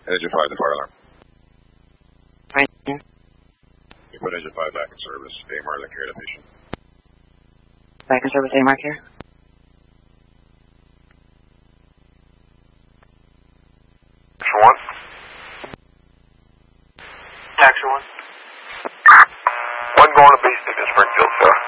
Engine 5, the fire alarm. Right. You put engine 5 back in service. AMR, like, care the patient. Back in service, AMR care. Action 1. Action 1. One going to base in Springfield, sir.